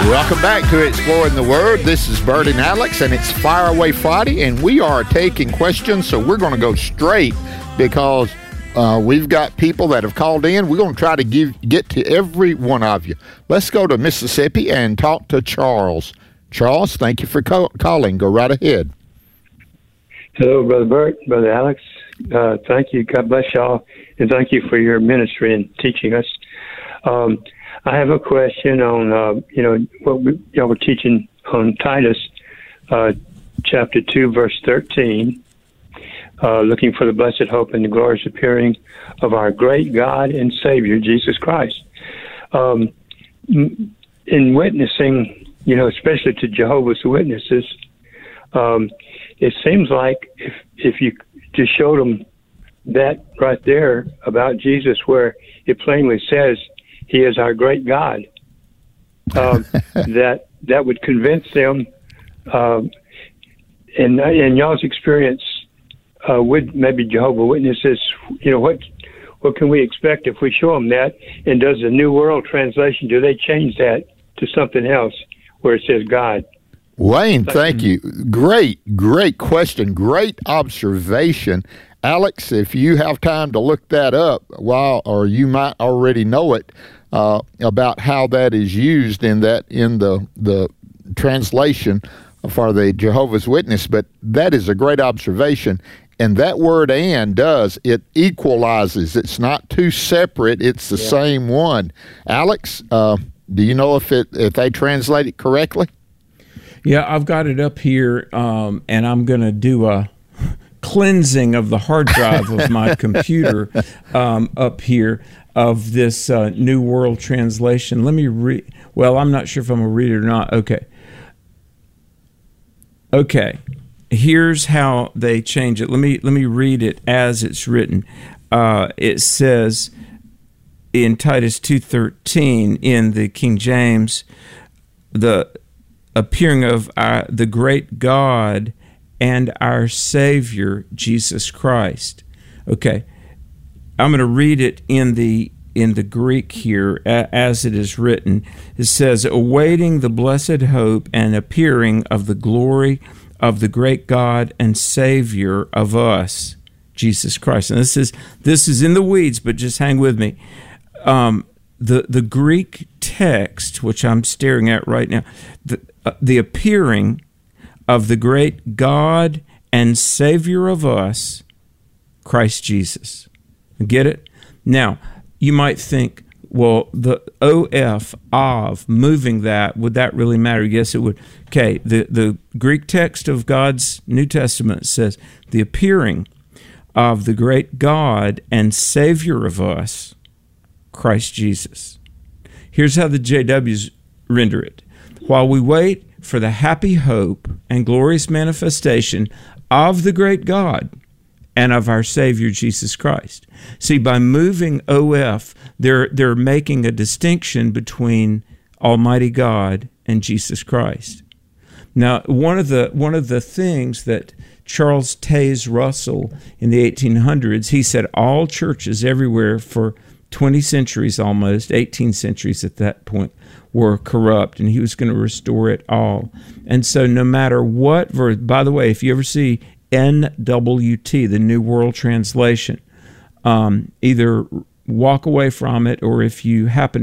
Welcome back to Exploring the Word. This is Bert and Alex, and it's Fire Away Friday, and we are taking questions, so we're going to go straight because we've got people that have called in. We're going to try to get to every one of you. Let's go to Mississippi and talk to Charles. Charles, thank you for calling. Go right ahead. Hello, Brother Bert, Brother Alex. Thank you. God bless y'all, and thank you for your ministry and teaching us. I have a question on, what y'all were teaching on Titus, chapter 2, verse 13, looking for the blessed hope and the glorious appearing of our great God and Savior, Jesus Christ. In witnessing, especially to Jehovah's Witnesses, it seems like if you just showed them that right there about Jesus, where it plainly says He is our great God, that would convince them. In y'all's experience with maybe Jehovah's Witnesses, what can we expect if we show them that? And does the New World Translation, do they change that to something else where it says God? Wayne, thank you. Great question. Great observation. Alex, if you have time to look that up, or you might already know it, about how that is used in the translation for the Jehovah's Witness, but that is a great observation. And that word "and" it equalizes. It's not two separate. It's the same one. Alex, do you know if they translate it correctly? Yeah, I've got it up here, and I'm going to do a cleansing of the hard drive of my computer up here of this New World Translation. Let me read. Well, I'm not sure if I'm going to read it or not. Okay. Here's how they change it. Let me read it as it's written. It says in Titus 2:13 in the King James, the appearing of the great God and our Savior, Jesus Christ. Okay, I'm going to read it in the Greek here as it is written. It says, awaiting the blessed hope and appearing of the glory of the great God and Savior of us, Jesus Christ. And this is in the weeds, but just hang with me. The Greek text, which I'm staring at right now, the appearing of the great God and Savior of us, Christ Jesus. Get it? Now, you might think, well, the of, moving that, would that really matter? Yes, it would. Okay, the Greek text of God's New Testament says, the appearing of the great God and Savior of us, Christ Jesus. Here's how the JWs render it. While we wait for the happy hope and glorious manifestation of the great God and of our Savior Jesus Christ. See, by moving OF, they're making a distinction between Almighty God and Jesus Christ. Now, one of the things that Charles Taze Russell in the 1800s, he said all churches everywhere for 20 centuries almost, 18 centuries at that point, were corrupt, and he was going to restore it all. And so no matter what verse, by the way, if you ever see NWT, the New World Translation, either walk away from it, or if you happen